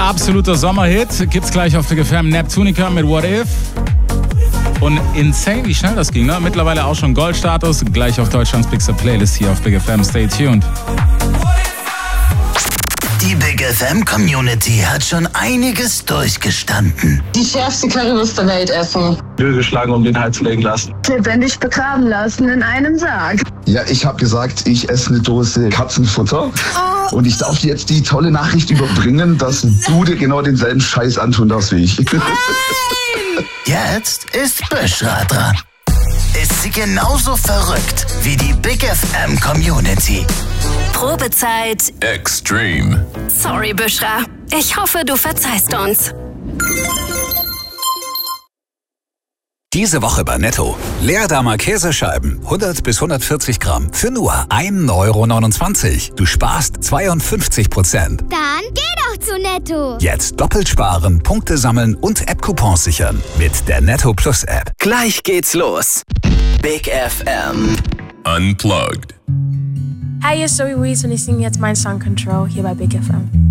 absoluter Sommerhit. Gibt's gleich auf Big FM. Neptunica mit What If. Und insane, wie schnell das ging, ne? Mittlerweile auch schon Goldstatus. Gleich auf Deutschlands Bigster Playlist hier auf Big FM. Stay tuned. Die Big FM Community hat schon einiges durchgestanden. Die schärfste Currywurst der Welt essen. Geschlagen um den Hals legen lassen. Lebendig begraben lassen in einem Sarg. Ja, ich habe gesagt, ich esse eine Dose Katzenfutter. Oh. Und ich darf dir jetzt die tolle Nachricht überbringen, dass du dir genau denselben Scheiß antun darfst wie ich. Jetzt ist Bushra dran. Ist sie genauso verrückt wie die Big FM Community? Probezeit Extreme. Sorry, Bushra. Ich hoffe, du verzeihst uns. Diese Woche bei Netto. Leerdammer Käsescheiben, 100 bis 140 Gramm, für nur 1,29 €. Du sparst 52%. Dann geh doch zu Netto. Jetzt doppelt sparen, Punkte sammeln und App-Coupons sichern. Mit der Netto Plus App. Gleich geht's los. Big FM. Unplugged. Hi, hier ist Zoe Wees und ich singe jetzt meinen Song Control hier bei Big FM.